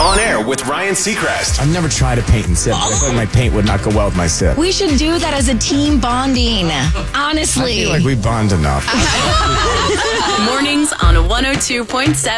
On Air with Ryan Seacrest. I've never tried to paint and sip. I feel like my paint would not go well with my sip. We should do that as a team bonding. Honestly. I feel like we bond enough. Mornings on 102.7